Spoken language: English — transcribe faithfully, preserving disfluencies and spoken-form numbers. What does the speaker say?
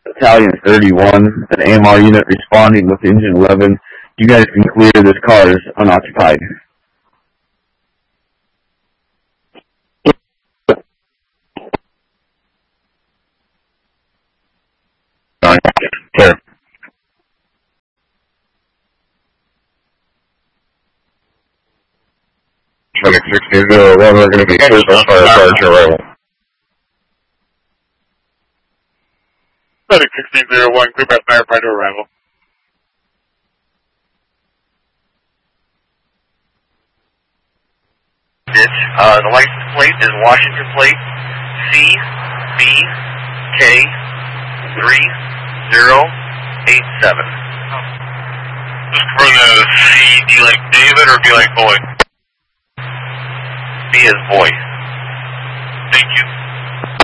Battalion thirty-one, an A M R unit responding with engine eleven. You guys can clear this car is unoccupied. Clear. Traffic sixteen zero one, we're going to be cleared by fire prior to arrival. Traffic sixteen zero one, cleared by fire prior to arrival. Uh, the license plate is Washington plate C B K three zero eight seven. Just for the C, D like David or B like boy? B is boy. Thank you.